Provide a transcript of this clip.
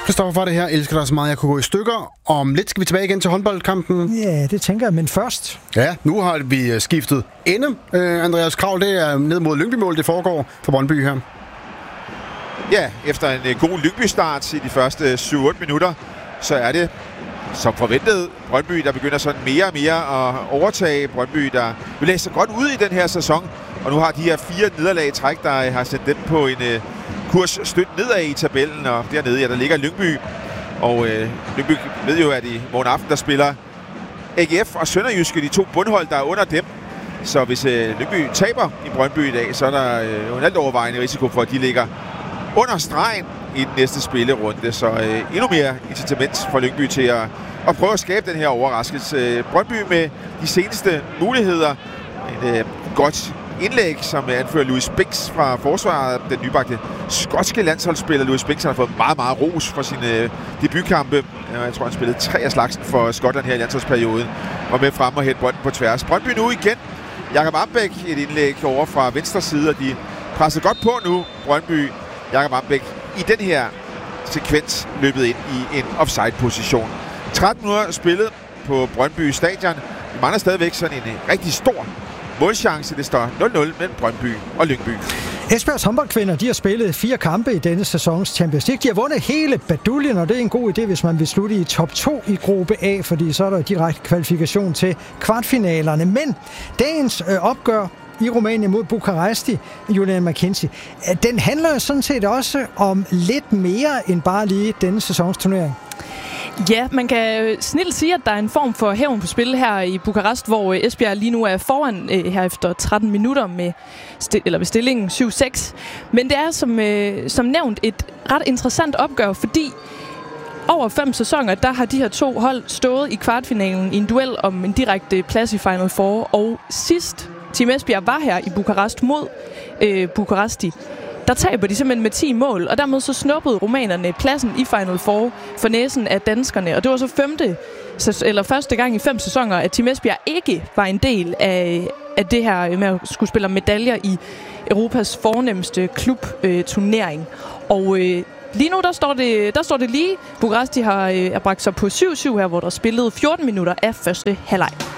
Christoffer, for det her elsker dig så meget, jeg kunne gå i stykker. Om lidt skal vi tilbage igen til håndboldkampen. Ja, det tænker jeg, men først. Ja, nu har vi skiftet ende. Andreas Krav, det er ned mod Lyngby-mål, det foregår for Brøndby her. Ja, efter en god Lyngby-start i de første 7-8 minutter, så er det som forventet Brøndby, der begynder sådan mere og mere at overtage. Brøndby, der vil læse sig godt ud i den her sæson, og nu har de her 4 nederlag i træk, der har sendt dem på en kurs stødt nedad i tabellen, og dernede, ja, der ligger Lyngby. Og Lyngby ved jo, at i morgen aften, der spiller AGF og Sønderjyske, de 2 bundhold, der er under dem. Så hvis Lyngby taber i Brøndby i dag, så er der jo en alt overvejende risiko for, at de ligger under stregen i den næste spillerunde. Så endnu mere incitament for Lyngby til at prøve at skabe den her overraskelse. Brøndby med de seneste muligheder. En godt indlæg, som anfører Louis Bix fra forsvaret. Den nybagte skotske landsholdsspiller Louis Bix har fået meget, meget ros for sine debutkampe. Jeg tror, han spillede 3 af slagsen for Skotland her i landsholdsperioden. Og med frem og hætte bolden på tværs. Brøndby nu igen. Jakob Ambæk, et indlæg over fra venstre side, og de presser godt på nu. Brøndby, Jakob Ambæk i den her sekvens løbet ind i en offside-position. 13 minutter spillet på Brøndby Stadion. De mangler stadigvæk sådan en rigtig stor målchance. Det står 0-0 mellem Brøndby og Lyngby. Esbjergs håndboldkvinder, de har spillet 4 kampe i denne sæsons Champions League. De har vundet hele baduljen, og det er en god idé, hvis man vil slutte i top 2 i gruppe A, fordi så er der direkte kvalifikation til kvartfinalerne. Men dagens opgør i Rumænien mod Bukaresti, Julian McKenzie, den handler jo sådan set også om lidt mere end bare lige denne sæsons turnering. Ja, man kan snilt sige, at der er en form for hævn på spil her i Bukarest, hvor Esbjerg lige nu er foran her efter 13 minutter med stillingen 7-6. Men det er som nævnt et ret interessant opgør, fordi over 5 sæsoner, der har de her 2 hold stået i kvartfinalen i en duel om en direkte plads i Final Four. Og sidst Team Esbjerg var her i Bukarest mod Bukaresti, der taber de simpelthen med 10 mål, og dermed så snuppede rumænerne pladsen i Final Four for næsen af danskerne. Og det var så første gang i 5 sæsoner, at Team Esbjerg ikke var en del af det her med at skulle spille medaljer i Europas fornemste klubturnering. Og lige nu, der står det lige. Bukaresti har bragt sig på 7-7 her, hvor der spillede 14 minutter af første halvleg.